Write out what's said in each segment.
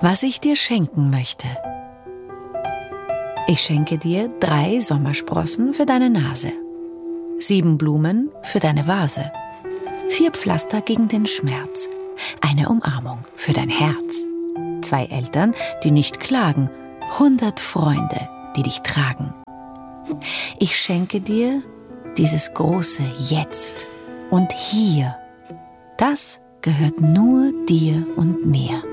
was ich dir schenken möchte. Ich schenke dir 3 Sommersprossen für deine Nase, 7 Blumen für deine Vase, 4 Pflaster gegen den Schmerz, eine Umarmung für dein Herz, 2 Eltern, die nicht klagen, 100 Freunde, die dich tragen. Ich schenke dir dieses große Jetzt und Hier. Das gehört nur dir und mir.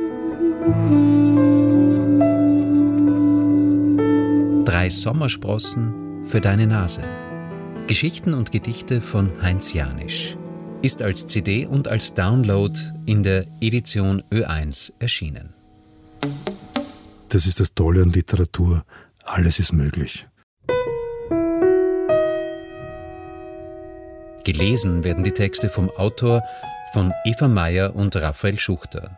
3 Sommersprossen für deine Nase. Geschichten und Gedichte von Heinz Janisch. Ist als CD und als Download in der Edition Ö1 erschienen. Das ist das Tolle an Literatur. Alles ist möglich. Gelesen werden die Texte vom Autor, von Eva Meyer und Raphael Schuchter.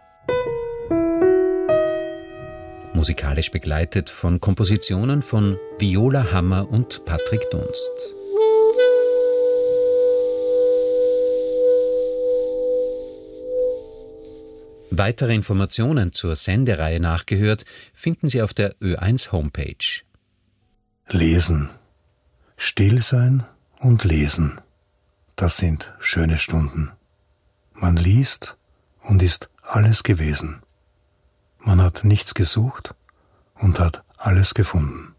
Musikalisch begleitet von Kompositionen von Viola Hammer und Patrick Dunst. Weitere Informationen zur Sendereihe nachgehört finden Sie auf der Ö1 Homepage. Lesen. Still sein und lesen. Das sind schöne Stunden. Man liest und ist alles gewesen. Man hat nichts gesucht und hat alles gefunden.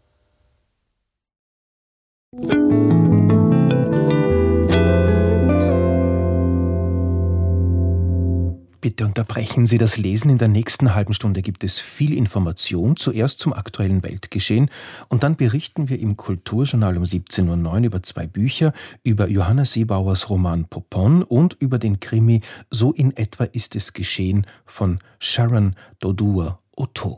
Bitte unterbrechen Sie das Lesen. In der nächsten halben Stunde gibt es viel Information, zuerst zum aktuellen Weltgeschehen und dann berichten wir im Kulturjournal um 17:09 Uhr über 2 Bücher, über Johanna Seebauers Roman Popon und über den Krimi So in etwa ist es geschehen von Sharon Dodua-Otto.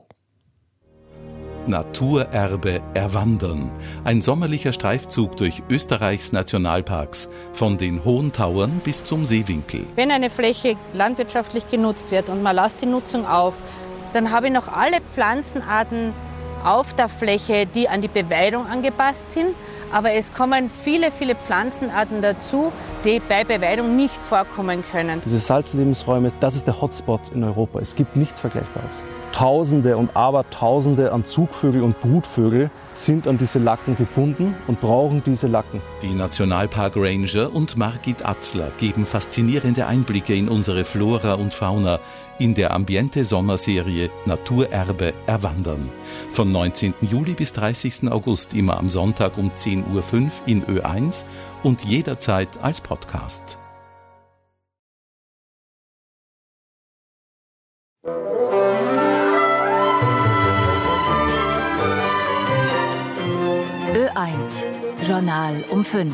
Naturerbe erwandern. Ein sommerlicher Streifzug durch Österreichs Nationalparks, von den Hohen Tauern bis zum Seewinkel. Wenn eine Fläche landwirtschaftlich genutzt wird und man lässt die Nutzung auf, dann habe ich noch alle Pflanzenarten auf der Fläche, die an die Beweidung angepasst sind. Aber es kommen viele, viele Pflanzenarten dazu, die bei Beweidung nicht vorkommen können. Diese Salzlebensräume, das ist der Hotspot in Europa. Es gibt nichts Vergleichbares. Tausende und Abertausende an Zugvögel und Brutvögel sind an diese Lacken gebunden und brauchen diese Lacken. Die Nationalpark Ranger und Margit Atzler geben faszinierende Einblicke in unsere Flora und Fauna in der Ambiente-Sommerserie Naturerbe erwandern. Vom 19. Juli bis 30. August immer am Sonntag um 10:05 Uhr in Ö1 und jederzeit als Podcast. Ö1 Journal um 5.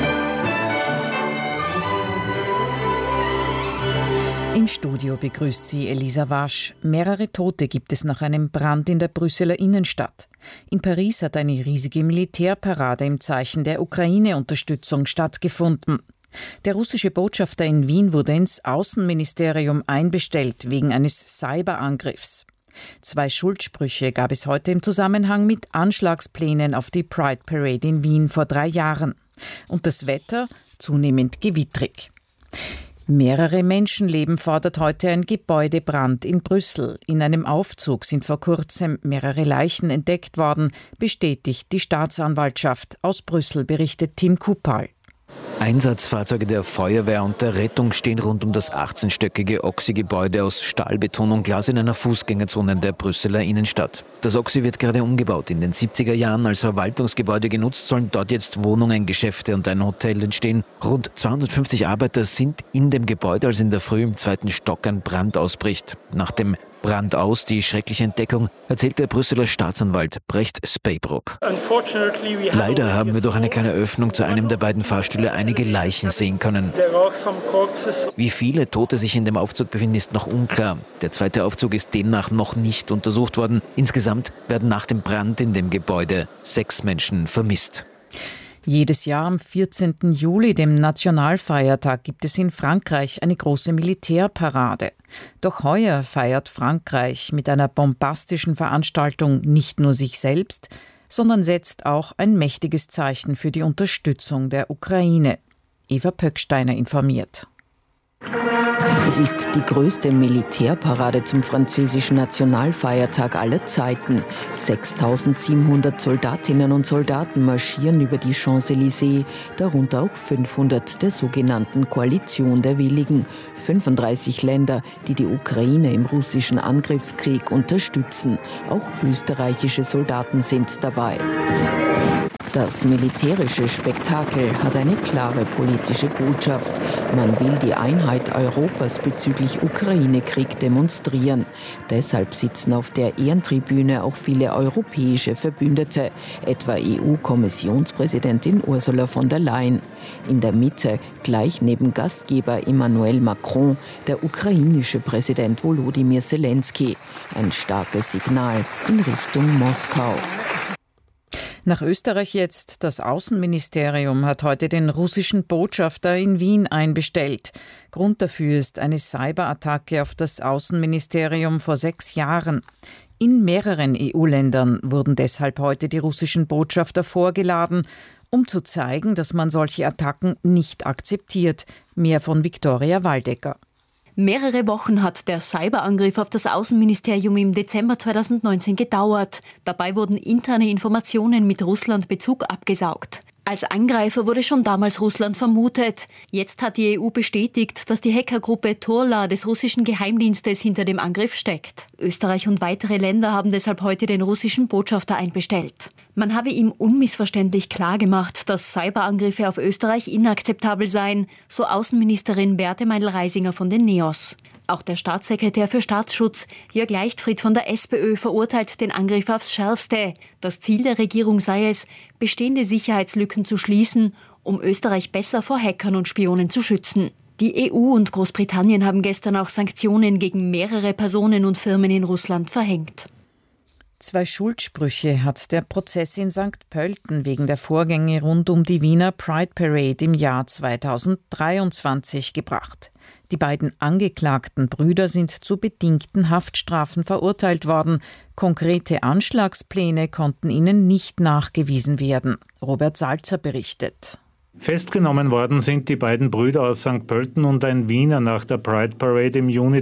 Im Studio begrüßt sie Elisa Wasch. Mehrere Tote gibt es nach einem Brand in der Brüsseler Innenstadt. In Paris hat eine riesige Militärparade im Zeichen der Ukraine-Unterstützung stattgefunden. Der russische Botschafter in Wien wurde ins Außenministerium einbestellt wegen eines Cyberangriffs. 2 Schuldsprüche gab es heute im Zusammenhang mit Anschlagsplänen auf die Pride Parade in Wien vor 3 Jahren. Und das Wetter zunehmend gewittrig. Mehrere Menschenleben fordert heute ein Gebäudebrand in Brüssel. In einem Aufzug sind vor kurzem mehrere Leichen entdeckt worden, bestätigt die Staatsanwaltschaft. Aus Brüssel berichtet Tim Kupal. Einsatzfahrzeuge der Feuerwehr und der Rettung stehen rund um das 18-stöckige Oxy-Gebäude aus Stahlbeton und Glas in einer Fußgängerzone der Brüsseler Innenstadt. Das Oxy wird gerade umgebaut. In den 70er Jahren als Verwaltungsgebäude genutzt, sollen dort jetzt Wohnungen, Geschäfte und ein Hotel entstehen. Rund 250 Arbeiter sind in dem Gebäude, als in der Früh im 2. Stock ein Brand ausbricht. Nach dem Brand aus, die schreckliche Entdeckung, erzählt der Brüsseler Staatsanwalt Brecht Speybrook. Leider haben wir durch eine kleine Öffnung zu einem der beiden Fahrstühle einige Leichen sehen können. Wie viele Tote sich in dem Aufzug befinden, ist noch unklar. Der 2. Aufzug ist demnach noch nicht untersucht worden. Insgesamt werden nach dem Brand in dem Gebäude 6 Menschen vermisst. Jedes Jahr am 14. Juli, dem Nationalfeiertag, gibt es in Frankreich eine große Militärparade. Doch heuer feiert Frankreich mit einer bombastischen Veranstaltung nicht nur sich selbst, sondern setzt auch ein mächtiges Zeichen für die Unterstützung der Ukraine. Eva Pöcksteiner informiert. Es ist die größte Militärparade zum französischen Nationalfeiertag aller Zeiten. 6.700 Soldatinnen und Soldaten marschieren über die Champs-Élysées, darunter auch 500 der sogenannten Koalition der Willigen. 35 Länder, die die Ukraine im russischen Angriffskrieg unterstützen. Auch österreichische Soldaten sind dabei. Das militärische Spektakel hat eine klare politische Botschaft. Man will die Einheit Europas bezüglich Ukraine-Krieg demonstrieren. Deshalb sitzen auf der Ehrentribüne auch viele europäische Verbündete, etwa EU-Kommissionspräsidentin Ursula von der Leyen. In der Mitte, gleich neben Gastgeber Emmanuel Macron, der ukrainische Präsident Volodymyr Zelensky. Ein starkes Signal in Richtung Moskau. Nach Österreich jetzt. Das Außenministerium hat heute den russischen Botschafter in Wien einbestellt. Grund dafür ist eine Cyberattacke auf das Außenministerium vor 6 Jahren. In mehreren EU-Ländern wurden deshalb heute die russischen Botschafter vorgeladen, um zu zeigen, dass man solche Attacken nicht akzeptiert. Mehr von Viktoria Waldecker. Mehrere Wochen hat der Cyberangriff auf das Außenministerium im Dezember 2019 gedauert. Dabei wurden interne Informationen mit Russland-Bezug abgesaugt. Als Angreifer wurde schon damals Russland vermutet. Jetzt hat die EU bestätigt, dass die Hackergruppe Turla des russischen Geheimdienstes hinter dem Angriff steckt. Österreich und weitere Länder haben deshalb heute den russischen Botschafter einbestellt. Man habe ihm unmissverständlich klargemacht, dass Cyberangriffe auf Österreich inakzeptabel seien, so Außenministerin Beate Meindl-Reisinger von den NEOS. Auch der Staatssekretär für Staatsschutz, Jörg Leichtfried von der SPÖ, verurteilt den Angriff aufs Schärfste. Das Ziel der Regierung sei es, bestehende Sicherheitslücken zu schließen, um Österreich besser vor Hackern und Spionen zu schützen. Die EU und Großbritannien haben gestern auch Sanktionen gegen mehrere Personen und Firmen in Russland verhängt. 2 Schuldsprüche hat der Prozess in St. Pölten wegen der Vorgänge rund um die Wiener Pride Parade im Jahr 2023 gebracht. Die beiden angeklagten Brüder sind zu bedingten Haftstrafen verurteilt worden. Konkrete Anschlagspläne konnten ihnen nicht nachgewiesen werden. Robert Salzer berichtet. Festgenommen worden sind die beiden Brüder aus St. Pölten und ein Wiener nach der Pride Parade im Juni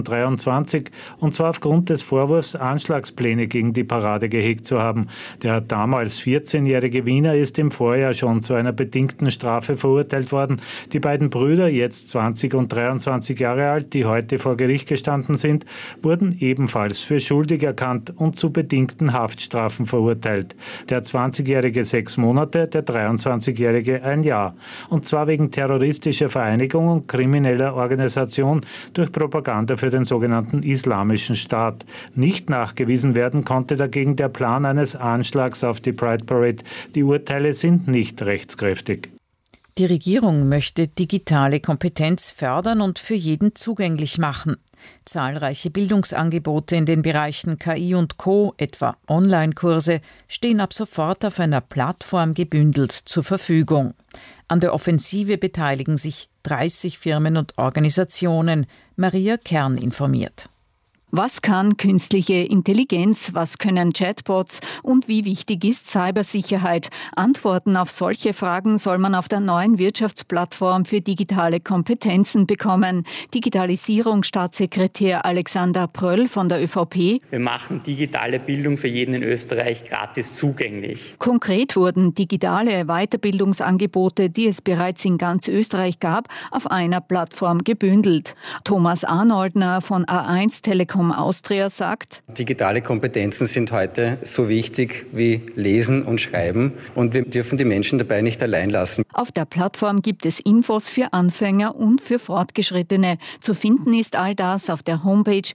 2023, und zwar aufgrund des Vorwurfs, Anschlagspläne gegen die Parade gehegt zu haben. Der damals 14-jährige Wiener ist im Vorjahr schon zu einer bedingten Strafe verurteilt worden. Die beiden Brüder, jetzt 20 und 23 Jahre alt, die heute vor Gericht gestanden sind, wurden ebenfalls für schuldig erkannt und zu bedingten Haftstrafen verurteilt. Der 20-jährige 6 Monate, der 23-jährige 1 Jahr. Und zwar wegen terroristischer Vereinigung und krimineller Organisation durch Propaganda für den sogenannten Islamischen Staat. Nicht nachgewiesen werden konnte dagegen der Plan eines Anschlags auf die Pride Parade. Die Urteile sind nicht rechtskräftig. Die Regierung möchte digitale Kompetenz fördern und für jeden zugänglich machen. Zahlreiche Bildungsangebote in den Bereichen KI und Co., etwa Online-Kurse, stehen ab sofort auf einer Plattform gebündelt zur Verfügung. An der Offensive beteiligen sich 30 Firmen und Organisationen. Maria Kern informiert. Was kann künstliche Intelligenz, was können Chatbots und wie wichtig ist Cybersicherheit? Antworten auf solche Fragen soll man auf der neuen Wirtschaftsplattform für digitale Kompetenzen bekommen. Digitalisierungsstaatssekretär Alexander Pröll von der ÖVP. Wir machen digitale Bildung für jeden in Österreich gratis zugänglich. Konkret wurden digitale Weiterbildungsangebote, die es bereits in ganz Österreich gab, auf einer Plattform gebündelt. Thomas Arnoldner von A1 Telekom Austria sagt: Digitale Kompetenzen sind heute so wichtig wie Lesen und Schreiben, und wir dürfen die Menschen dabei nicht allein lassen. Auf der Plattform gibt es Infos für Anfänger und für Fortgeschrittene. Zu finden ist all das auf der Homepage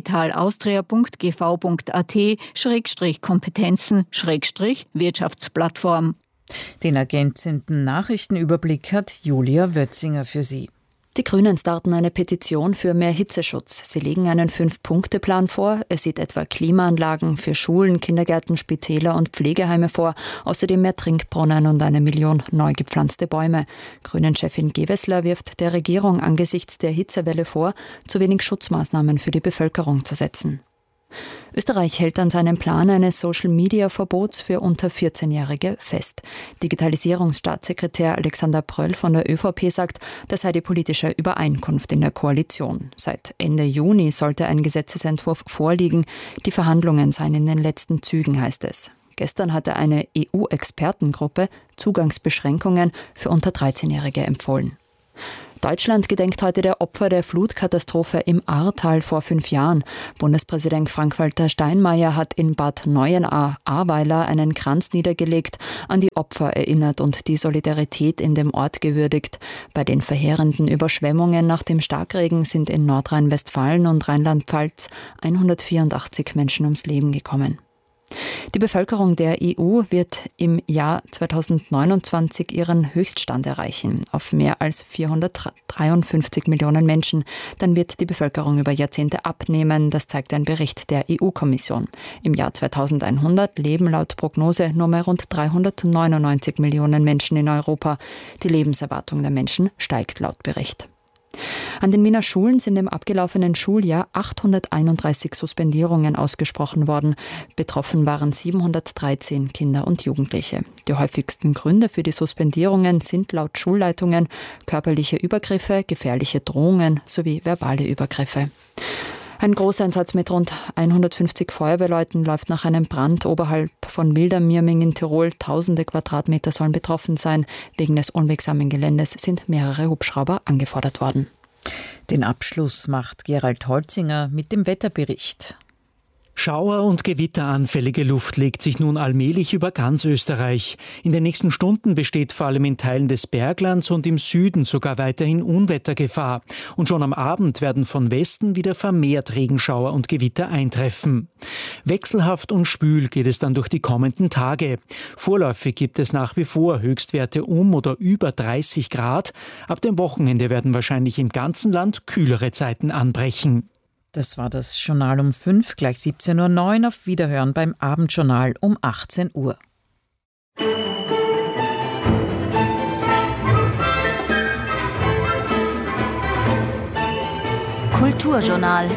digitalaustria.gv.at/kompetenzen/Wirtschaftsplattform. Den ergänzenden Nachrichtenüberblick hat Julia Wötzinger für Sie. Die Grünen starten eine Petition für mehr Hitzeschutz. Sie legen einen 5-Punkte-Plan vor. Es sieht etwa Klimaanlagen für Schulen, Kindergärten, Spitäler und Pflegeheime vor. Außerdem mehr Trinkbrunnen und 1 Million neu gepflanzte Bäume. Grünen-Chefin Gewessler wirft der Regierung angesichts der Hitzewelle vor, zu wenig Schutzmaßnahmen für die Bevölkerung zu setzen. Österreich hält an seinem Plan eines Social-Media-Verbots für unter 14-Jährige fest. Digitalisierungsstaatssekretär Alexander Pröll von der ÖVP sagt, das sei die politische Übereinkunft in der Koalition. Seit Ende Juni sollte ein Gesetzesentwurf vorliegen. Die Verhandlungen seien in den letzten Zügen, heißt es. Gestern hatte eine EU-Expertengruppe Zugangsbeschränkungen für unter 13-Jährige empfohlen. Deutschland gedenkt heute der Opfer der Flutkatastrophe im Ahrtal vor 5 Jahren. Bundespräsident Frank-Walter Steinmeier hat in Bad Neuenahr-Ahrweiler einen Kranz niedergelegt, an die Opfer erinnert und die Solidarität in dem Ort gewürdigt. Bei den verheerenden Überschwemmungen nach dem Starkregen sind in Nordrhein-Westfalen und Rheinland-Pfalz 184 Menschen ums Leben gekommen. Die Bevölkerung der EU wird im Jahr 2029 ihren Höchststand erreichen, auf mehr als 453 Millionen Menschen. Dann wird die Bevölkerung über Jahrzehnte abnehmen, das zeigt ein Bericht der EU-Kommission. Im Jahr 2100 leben laut Prognose nur mehr rund 399 Millionen Menschen in Europa. Die Lebenserwartung der Menschen steigt laut Bericht. An den Wiener Schulen sind im abgelaufenen Schuljahr 831 Suspendierungen ausgesprochen worden. Betroffen waren 713 Kinder und Jugendliche. Die häufigsten Gründe für die Suspendierungen sind laut Schulleitungen körperliche Übergriffe, gefährliche Drohungen sowie verbale Übergriffe. Ein Großeinsatz mit rund 150 Feuerwehrleuten läuft nach einem Brand oberhalb von Wildermirming in Tirol. Tausende Quadratmeter sollen betroffen sein. Wegen des unwegsamen Geländes sind mehrere Hubschrauber angefordert worden. Den Abschluss macht Gerald Holzinger mit dem Wetterbericht. Schauer- und gewitteranfällige Luft legt sich nun allmählich über ganz Österreich. In den nächsten Stunden besteht vor allem in Teilen des Berglands und im Süden sogar weiterhin Unwettergefahr. Und schon am Abend werden von Westen wieder vermehrt Regenschauer und Gewitter eintreffen. Wechselhaft und schwül geht es dann durch die kommenden Tage. Vorläufig gibt es nach wie vor Höchstwerte um oder über 30 Grad. Ab dem Wochenende werden wahrscheinlich im ganzen Land kühlere Zeiten anbrechen. Das war das Journal um 5, gleich 17:09 Uhr. Auf Wiederhören beim Abendjournal um 18 Uhr. Kulturjournal.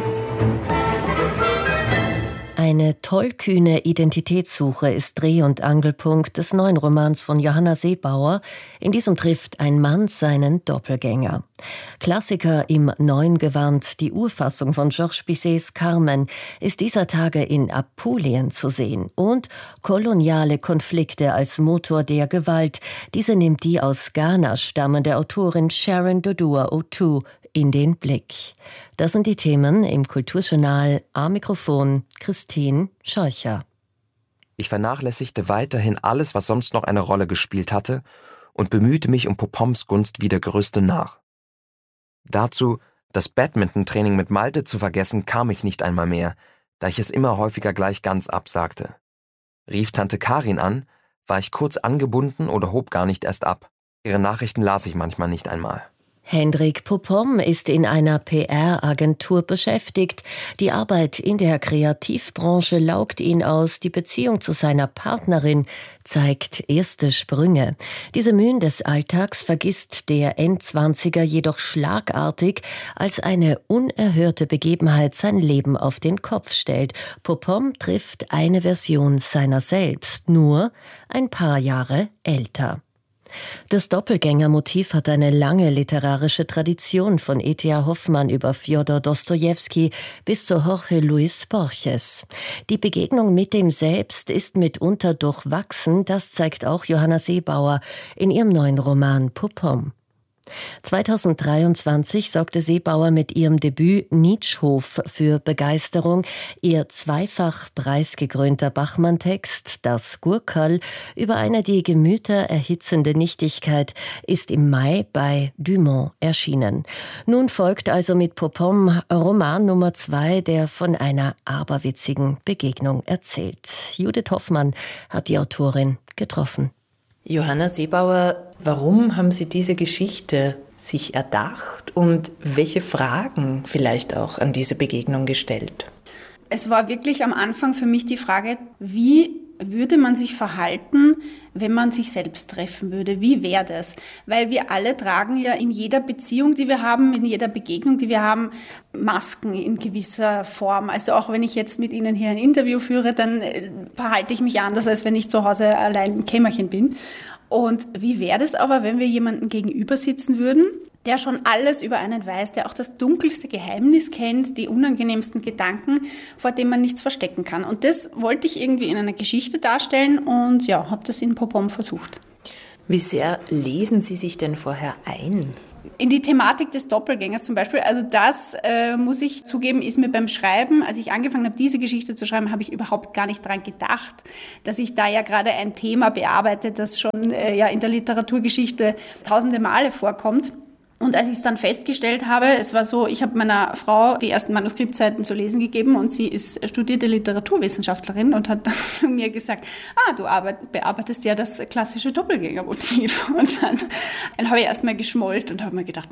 Eine tollkühne Identitätssuche ist Dreh- und Angelpunkt des neuen Romans von Johanna Seebauer. In diesem trifft ein Mann seinen Doppelgänger. Klassiker im neuen Gewand, die Urfassung von Georges Bizets Carmen, ist dieser Tage in Apulien zu sehen. Und koloniale Konflikte als Motor der Gewalt. Diese nimmt die aus Ghana stammende Autorin Sharon Dodua-Otu in den Blick. Das sind die Themen im Kulturjournal. Am Mikrofon Christine Scheucher. Ich vernachlässigte weiterhin alles, was sonst noch eine Rolle gespielt hatte, und bemühte mich um Popoms Gunst wie der Größte nach. Dazu, das Badminton-Training mit Malte zu vergessen, kam ich nicht einmal mehr, da ich es immer häufiger gleich ganz absagte. Rief Tante Karin an, war ich kurz angebunden oder hob gar nicht erst ab. Ihre Nachrichten las ich manchmal nicht einmal. Hendrik Popom ist in einer PR-Agentur beschäftigt. Die Arbeit in der Kreativbranche laugt ihn aus. Die Beziehung zu seiner Partnerin zeigt erste Sprünge. Diese Mühen des Alltags vergisst der Endzwanziger jedoch schlagartig, als eine unerhörte Begebenheit sein Leben auf den Kopf stellt. Popom trifft eine Version seiner selbst, nur ein paar Jahre älter. Das Doppelgängermotiv hat eine lange literarische Tradition, von E.T.A. Hoffmann über Fjodor Dostojewski bis zu Jorge Luis Borges. Die Begegnung mit dem Selbst ist mitunter durchwachsen, das zeigt auch Johanna Seebauer in ihrem neuen Roman Popom. 2023 sorgte Seebauer mit ihrem Debüt Nietzschhof für Begeisterung. Ihr zweifach preisgekrönter Bachmann-Text, Das Gurkerl, über eine die Gemüter erhitzende Nichtigkeit, ist im Mai bei Dumont erschienen. Nun folgt also mit Popom Roman Nummer 2, der von einer aberwitzigen Begegnung erzählt. Judith Hoffmann hat die Autorin getroffen. Johanna Seebauer, warum haben Sie diese Geschichte sich erdacht und welche Fragen vielleicht auch an diese Begegnung gestellt? Es war wirklich am Anfang für mich die Frage, wie würde man sich verhalten, wenn man sich selbst treffen würde? Wie wäre das? Weil wir alle tragen ja in jeder Beziehung, die wir haben, in jeder Begegnung, die wir haben, Masken in gewisser Form. Also auch wenn ich jetzt mit Ihnen hier ein Interview führe, dann verhalte ich mich anders, als wenn ich zu Hause allein im Kämmerchen bin. Und wie wäre das aber, wenn wir jemanden gegenüber sitzen würden, der schon alles über einen weiß, der auch das dunkelste Geheimnis kennt, die unangenehmsten Gedanken, vor denen man nichts verstecken kann. Und das wollte ich irgendwie in einer Geschichte darstellen und ja, habe das in Popom versucht. Wie sehr lesen Sie sich denn vorher ein? In die Thematik des Doppelgängers zum Beispiel, also das muss ich zugeben, ist mir beim Schreiben, als ich angefangen habe, diese Geschichte zu schreiben, habe ich überhaupt gar nicht dran gedacht, dass ich da ja gerade ein Thema bearbeite, das schon in der Literaturgeschichte tausende Male vorkommt. Und als ich es dann festgestellt habe, es war so, ich habe meiner Frau die ersten Manuskriptseiten zu lesen gegeben und sie ist studierte Literaturwissenschaftlerin und hat dann zu mir gesagt, du bearbeitest ja das klassische Doppelgängermotiv. Und dann habe ich erstmal geschmollt und habe mir gedacht,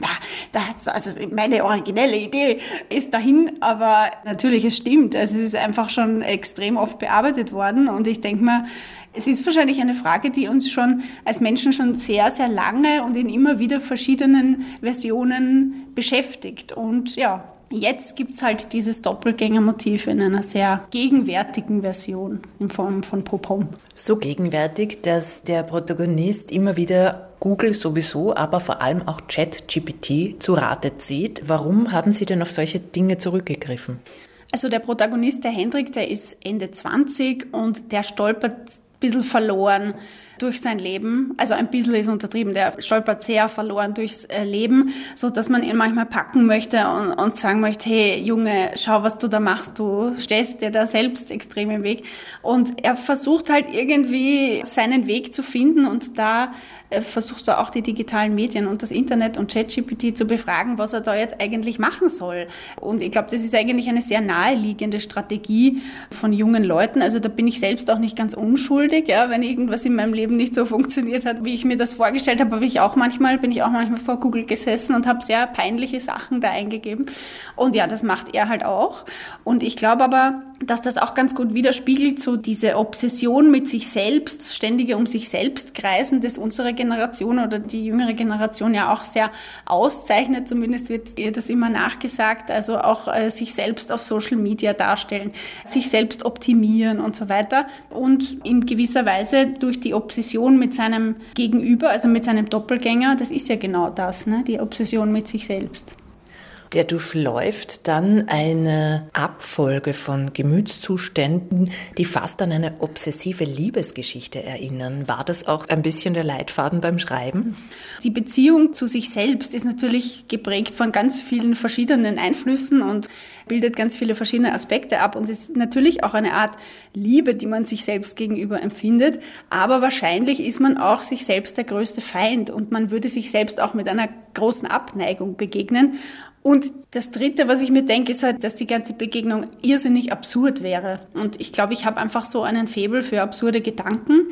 also meine originelle Idee ist dahin, aber natürlich, es stimmt, also es ist einfach schon extrem oft bearbeitet worden und ich denke mir, es ist wahrscheinlich eine Frage, die uns schon als Menschen schon sehr, sehr lange und in immer wieder verschiedenen Versionen beschäftigt. Und ja, jetzt gibt es halt dieses Doppelgängermotiv in einer sehr gegenwärtigen Version in Form von Popom. So gegenwärtig, dass der Protagonist immer wieder Google sowieso, aber vor allem auch ChatGPT zu Rate zieht. Warum haben Sie denn auf solche Dinge zurückgegriffen? Also der Protagonist, der Hendrik, der ist Ende 20 und der stolpert ein bisschen verloren durch sein Leben. Also ein bisschen ist untertrieben, der stolpert sehr verloren durchs Leben, so dass man ihn manchmal packen möchte und sagen möchte, hey Junge, schau, was du da machst, du stehst dir da selbst extrem im Weg. Und er versucht halt irgendwie seinen Weg zu finden und da versuchst du auch die digitalen Medien und das Internet und ChatGPT zu befragen, was er da jetzt eigentlich machen soll. Und ich glaube, das ist eigentlich eine sehr naheliegende Strategie von jungen Leuten. Also da bin ich selbst auch nicht ganz unschuldig, ja, wenn irgendwas in meinem Leben nicht so funktioniert hat, wie ich mir das vorgestellt habe, bin ich auch manchmal vor Google gesessen und habe sehr peinliche Sachen da eingegeben. Und ja, das macht er halt auch. Und ich glaube aber, dass das auch ganz gut widerspiegelt, so diese Obsession mit sich selbst, ständige um sich selbst kreisen, das unsere Generation oder die jüngere Generation ja auch sehr auszeichnet. Zumindest wird ihr das immer nachgesagt. Also auch sich selbst auf Social Media darstellen, sich selbst optimieren und so weiter. Und in gewisser Weise durch die Obsession mit seinem Gegenüber, also mit seinem Doppelgänger, das ist ja genau das, ne? Die Obsession mit sich selbst. Der durchläuft dann eine Abfolge von Gemütszuständen, die fast an eine obsessive Liebesgeschichte erinnern. War das auch ein bisschen der Leitfaden beim Schreiben? Die Beziehung zu sich selbst ist natürlich geprägt von ganz vielen verschiedenen Einflüssen und bildet ganz viele verschiedene Aspekte ab und ist natürlich auch eine Art Liebe, die man sich selbst gegenüber empfindet. Aber wahrscheinlich ist man auch sich selbst der größte Feind und man würde sich selbst auch mit einer großen Abneigung begegnen. Und das Dritte, was ich mir denke, ist halt, dass die ganze Begegnung irrsinnig absurd wäre. Und ich glaube, ich habe einfach so einen Faible für absurde Gedanken.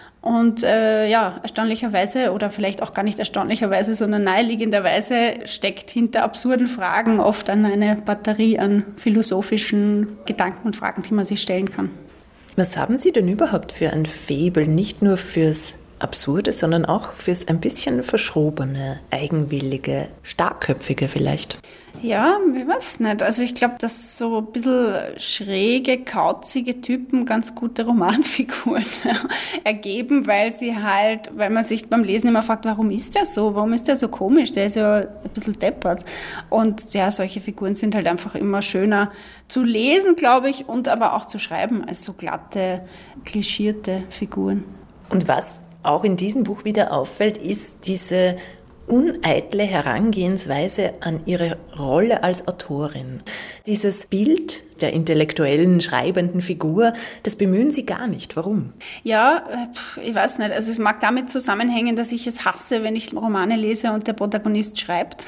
Und erstaunlicherweise oder vielleicht auch gar nicht erstaunlicherweise, sondern naheliegenderweise steckt hinter absurden Fragen oft eine Batterie an philosophischen Gedanken und Fragen, die man sich stellen kann. Was haben Sie denn überhaupt für ein Faible, nicht nur fürs Absurde, sondern auch fürs ein bisschen verschrobene, eigenwillige, starkköpfige vielleicht? Ja, ich weiß nicht. Also ich glaube, dass so ein bisschen schräge, kauzige Typen ganz gute Romanfiguren ergeben, weil man sich beim Lesen immer fragt, warum ist der so? Warum ist der so komisch? Der ist ja ein bisschen deppert. Und ja, solche Figuren sind halt einfach immer schöner zu lesen, glaube ich, und aber auch zu schreiben als so glatte, klischierte Figuren. Und was auch in diesem Buch wieder auffällt, ist diese uneitle Herangehensweise an ihre Rolle als Autorin. Dieses Bild der intellektuellen, schreibenden Figur, das bemühen Sie gar nicht. Warum? Ja, ich weiß nicht. Also es mag damit zusammenhängen, dass ich es hasse, wenn ich Romane lese und der Protagonist schreibt.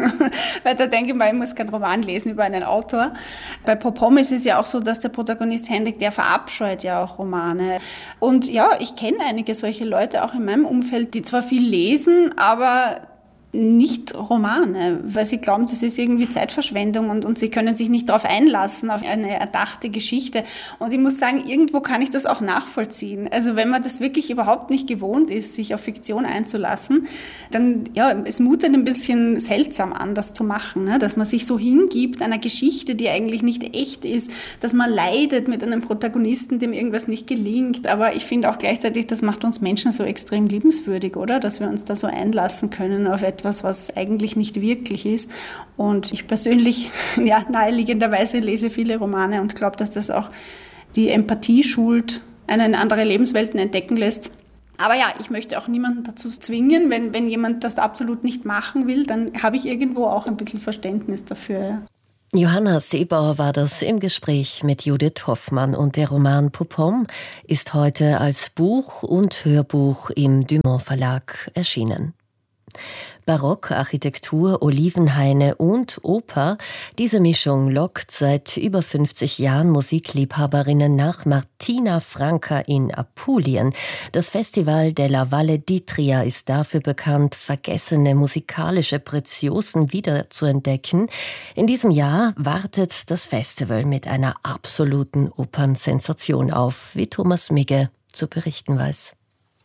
Weil da denke ich mal, ich muss keinen Roman lesen über einen Autor. Bei Popom ist es ja auch so, dass der Protagonist Hendrik, der verabscheut ja auch Romane. Und ja, ich kenne einige solche Leute auch in meinem Umfeld, die zwar viel lesen, aber nicht Romane, weil sie glauben, das ist irgendwie Zeitverschwendung und sie können sich nicht darauf einlassen, auf eine erdachte Geschichte. Und ich muss sagen, irgendwo kann ich das auch nachvollziehen. Also wenn man das wirklich überhaupt nicht gewohnt ist, sich auf Fiktion einzulassen, dann, es mutet ein bisschen seltsam an, das zu machen, ne? Dass man sich so hingibt einer Geschichte, die eigentlich nicht echt ist, dass man leidet mit einem Protagonisten, dem irgendwas nicht gelingt. Aber ich finde auch gleichzeitig, das macht uns Menschen so extrem liebenswürdig, oder? Dass wir uns da so einlassen können auf etwas, was eigentlich nicht wirklich ist. Und ich persönlich, naheliegenderweise lese viele Romane und glaube, dass das auch die Empathie schult, einen andere Lebenswelten entdecken lässt. Aber ich möchte auch niemanden dazu zwingen. Wenn jemand das absolut nicht machen will, dann habe ich irgendwo auch ein bisschen Verständnis dafür. Johanna Seebauer war das im Gespräch mit Judith Hoffmann, und der Roman Poupom ist heute als Buch und Hörbuch im Dumont Verlag erschienen. Barockarchitektur, Olivenhaine und Oper. Diese Mischung lockt seit über 50 Jahren Musikliebhaberinnen nach Martina Franca in Apulien. Das Festival della Valle d'Itria ist dafür bekannt, vergessene musikalische Preziosen wiederzuentdecken. In diesem Jahr wartet das Festival mit einer absoluten Opernsensation auf, wie Thomas Migge zu berichten weiß.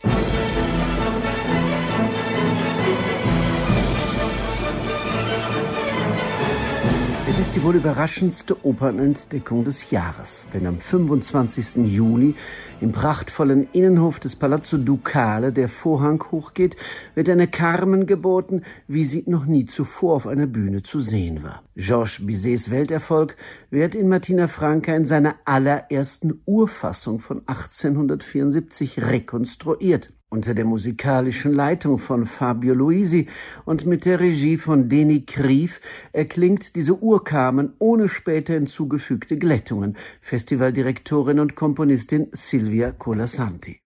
Es ist die wohl überraschendste Opernentdeckung des Jahres, wenn am 25. Juni im prachtvollen Innenhof des Palazzo Ducale der Vorhang hochgeht, wird eine Carmen geboten, wie sie noch nie zuvor auf einer Bühne zu sehen war. Georges Bizets Welterfolg wird in Martina Franca in seiner allerersten Urfassung von 1874 rekonstruiert. Unter der musikalischen Leitung von Fabio Luisi und mit der Regie von Denis Krief erklingt diese Urcarmen ohne später hinzugefügte Glättungen. Festivaldirektorin und Komponistin Silvia Colasanti.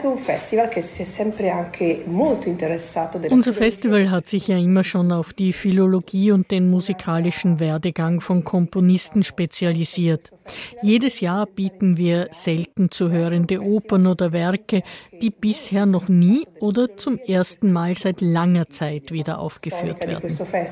Unser Festival hat sich ja immer schon auf die Philologie und den musikalischen Werdegang von Komponisten spezialisiert. Jedes Jahr bieten wir selten zu hörende Opern oder Werke, die bisher noch nie oder zum ersten Mal seit langer Zeit wieder aufgeführt werden.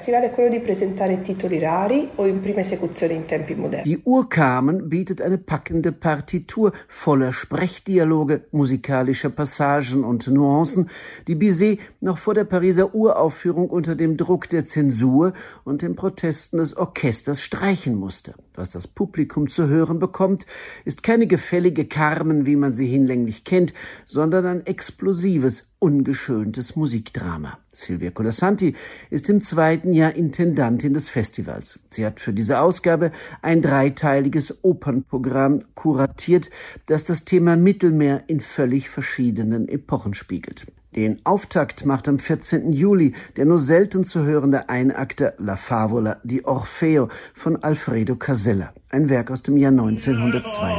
Die Urcarmen bietet eine packende Partitur voller Sprechdialoge, musikalischer Passagen und Nuancen, die Bizet noch vor der Pariser Uraufführung unter dem Druck der Zensur und den Protesten des Orchesters streichen musste. Was das Publikum zu hören bekommt, ist keine gefällige Carmen, wie man sie hinlänglich kennt, sondern ein explosives, ungeschöntes Musikdrama. Silvia Colasanti ist im 2. Jahr Intendantin des Festivals. Sie hat für diese Ausgabe ein 3-teiliges Opernprogramm kuratiert, das das Thema Mittelmeer in völlig verschiedenen Epochen spiegelt. Den Auftakt macht am 14. Juli der nur selten zu hörende Einakter La Favola di Orfeo von Alfredo Casella, ein Werk aus dem Jahr 1902.